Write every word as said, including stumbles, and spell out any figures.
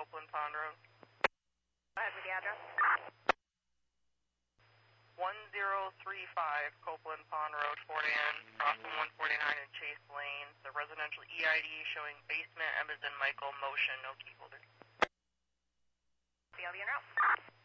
Copeland Pond Road. Go ahead with the address. one zero three five Copeland Pond Road, Fort Ann, crossing one forty-nine and Chase Lane. The residential E I D showing basement, M as in Michael, motion, no key holder. Be on the route.